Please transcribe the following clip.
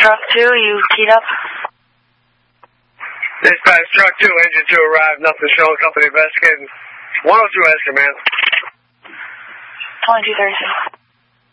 Truck 2, you keyed up? Dispatch, Truck 2, Engine 2 arrived, nothing showing, company investigating. 102 Esca, man. 2236.